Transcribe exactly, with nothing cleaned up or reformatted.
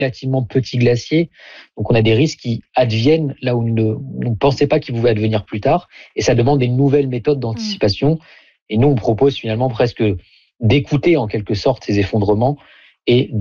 relativement petits glaciers. Donc, on a des risques qui adviennent là où on ne, on ne pensait pas qu'ils pouvaient advenir plus tard. Et ça demande des nouvelles méthodes d'anticipation. Et nous, on propose finalement presque d'écouter en quelque sorte ces effondrements et